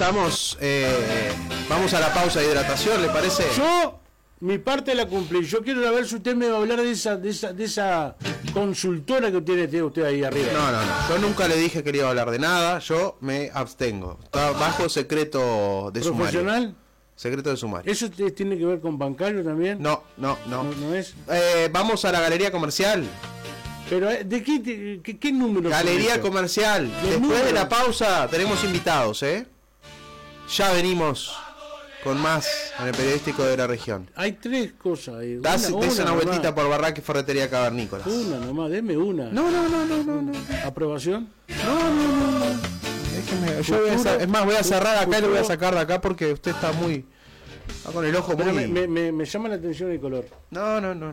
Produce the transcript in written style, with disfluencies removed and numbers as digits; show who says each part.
Speaker 1: pasamos, vamos a la pausa de hidratación, ¿le parece?
Speaker 2: Yo, mi parte la cumplí. Yo quiero ver si usted me va a hablar de esa consultora que tiene usted ahí arriba.
Speaker 1: No. Yo nunca le dije que le iba a hablar de nada. Yo me abstengo. Está bajo secreto de sumario.
Speaker 2: ¿Profesional?
Speaker 1: Secreto de sumario.
Speaker 2: ¿Eso tiene que ver con bancario también?
Speaker 1: No.
Speaker 2: ¿No es?
Speaker 1: Vamos a la galería comercial.
Speaker 2: Pero, ¿de qué número?
Speaker 1: Galería comercial. Después de la pausa tenemos invitados, Ya venimos con más en el periodístico de la región.
Speaker 2: Hay 3 cosas ahí.
Speaker 1: Dese una vueltita por Barraca y Ferretería Cavernícolas.
Speaker 2: Una nomás, deme una.
Speaker 1: No.
Speaker 2: ¿Aprobación?
Speaker 1: No. Déjeme, yo es más, voy a cerrar acá y lo voy a sacar de acá porque usted está con el ojo muy...
Speaker 2: Me llama la atención el color.
Speaker 1: No.